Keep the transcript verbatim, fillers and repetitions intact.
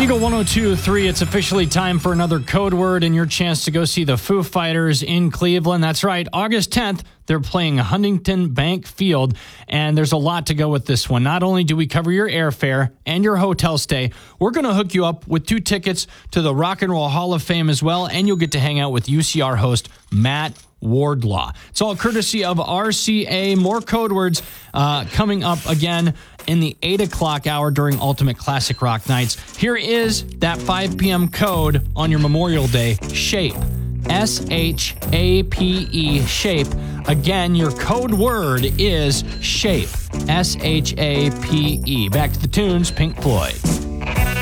Eagle one oh two point three, it's officially time for another code word and your chance to go see the Foo Fighters in Cleveland. That's right, August tenth, they're playing Huntington Bank Field, and there's a lot to go with this one. Not only do we cover your airfare and your hotel stay, we're going to hook you up with two tickets to the Rock and Roll Hall of Fame as well, and you'll get to hang out with U C R host Matt Wardlaw. It's all courtesy of R C A. More code words uh, coming up again in the eight o'clock hour during Ultimate Classic Rock Nights. Here is that five p.m. code on your Memorial Day. SHAPE. S H A P E. SHAPE. Again, your code word is SHAPE. S H A P E. Back to the tunes, Pink Floyd.